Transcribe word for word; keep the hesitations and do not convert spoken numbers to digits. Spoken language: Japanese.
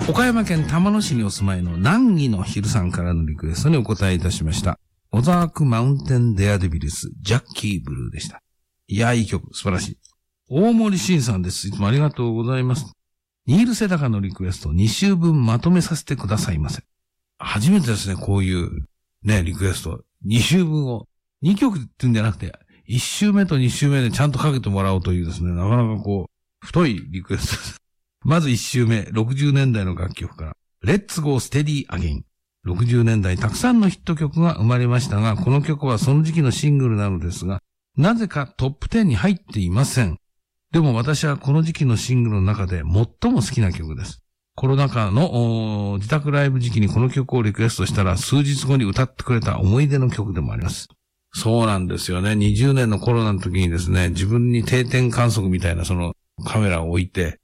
岡山県玉野市にお住まいの南紀の昼さんからのリクエストにお答えいたしました。オザークマウンテンデアデビルス、ジャッキーブルーでした。いや、いい曲、素晴らしい。大森慎さんです。いつもありがとうございます。ニール・セダカのリクエストに週分まとめさせてくださいませ。初めてですね、こういうね、リクエスト。に週分を、にきょくって言うんじゃなくて、いち週目とに週目でちゃんとかけてもらおうというですね、なかなかこう、太いリクエストです。まずいち週目、ろくじゅうねんだいの楽曲から、Let's Go Steady Again。ろくじゅうねんだいたくさんのヒット曲が生まれましたが、この曲はその時期のシングルなのですが、なぜかトップじゅうに入っていません。でも私はこの時期のシングルの中で最も好きな曲です。コロナ禍の自宅ライブ時期にこの曲をリクエストしたら数日後に歌ってくれた思い出の曲でもあります。そうなんですよね。にじゅうねんのコロナの時にですね、自分に定点観測みたいなそのカメラを置いて、